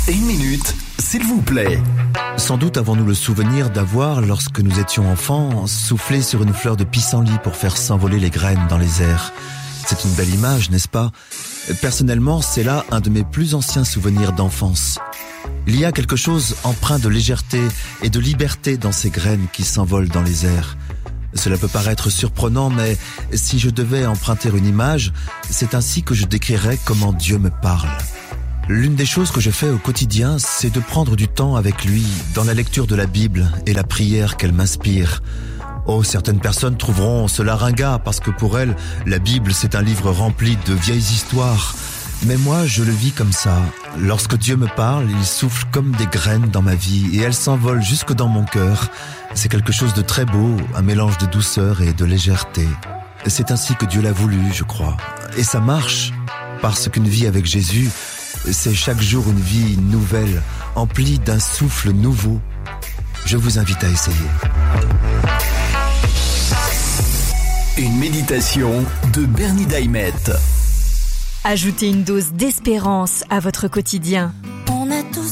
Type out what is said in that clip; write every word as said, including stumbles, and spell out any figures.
Une minute, s'il vous plaît. Sans doute avons-nous le souvenir d'avoir, lorsque nous étions enfants, soufflé sur une fleur de pissenlit pour faire s'envoler les graines dans les airs. C'est une belle image, n'est-ce pas ? Personnellement, c'est là un de mes plus anciens souvenirs d'enfance. Il y a quelque chose empreint de légèreté et de liberté dans ces graines qui s'envolent dans les airs. Cela peut paraître surprenant, mais si je devais emprunter une image, c'est ainsi que je décrirais comment Dieu me parle. L'une des choses que je fais au quotidien, c'est de prendre du temps avec lui dans la lecture de la Bible et la prière qu'elle m'inspire. Oh, certaines personnes trouveront cela ringard parce que pour elles, la Bible c'est un livre rempli de vieilles histoires. Mais moi, je le vis comme ça. Lorsque Dieu me parle, il souffle comme des graines dans ma vie et elles s'envolent jusque dans mon cœur. C'est quelque chose de très beau, un mélange de douceur et de légèreté. C'est ainsi que Dieu l'a voulu, je crois. Et ça marche, parce qu'une vie avec Jésus, c'est chaque jour une vie nouvelle, emplie d'un souffle nouveau. Je vous invite à essayer. Une méditation de Bernie Daimet. Ajoutez une dose d'espérance à votre quotidien.